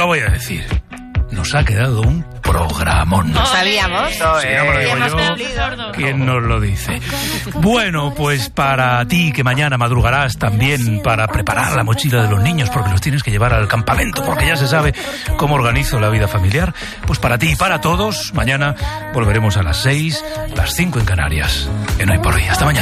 lo voy a decir. Nos ha quedado un programón. ¿No sabíamos? Sí, no me lo digo yo. ¿Quién nos lo dice? Bueno, pues para ti que mañana madrugarás también para preparar la mochila de los niños porque los tienes que llevar al campamento, porque ya se sabe cómo organizo la vida familiar, pues para ti y para todos, mañana volveremos a las 6, las 5 en Canarias. En Hoy por Hoy. Hasta mañana.